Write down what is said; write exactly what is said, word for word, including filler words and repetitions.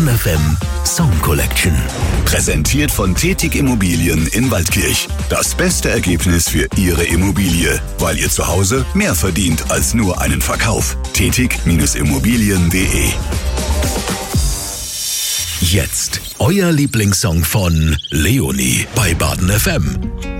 Baden F M Song Collection. Präsentiert von Tetig Immobilien in Waldkirch. Das beste Ergebnis für Ihre Immobilie, weil ihr zu Hause mehr verdient als nur einen Verkauf. Tetig Immobilien punkt de. Jetzt euer Lieblingssong von Leonie bei Baden F M.